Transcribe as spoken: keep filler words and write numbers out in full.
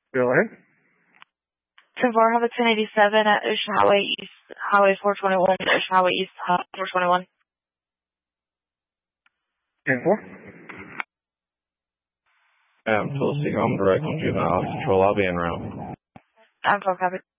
Go ahead. ten four, Hava ten eighty-seven at Ocean Highway East, Highway four twenty-one, Ocean Highway East, four twenty-one. ten four. Um, Felicity, I'm direct on juvenile control. I'll be en route. I'm four, copy.